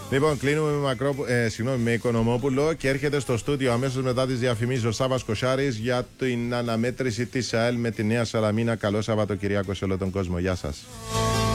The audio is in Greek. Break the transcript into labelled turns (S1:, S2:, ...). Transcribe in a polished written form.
S1: Λοιπόν, κλείνουμε με Οικονομόπουλο και έρχεται στο στούντιο αμέσως μετά τις διαφημίσεις ο Σάββας Κοσάρης για την αναμέτρηση της ΑΕΛ με τη Νέα Σαλαμίνα. Καλό Σαββατοκυριακό σε όλο τον κόσμο. Γεια σας.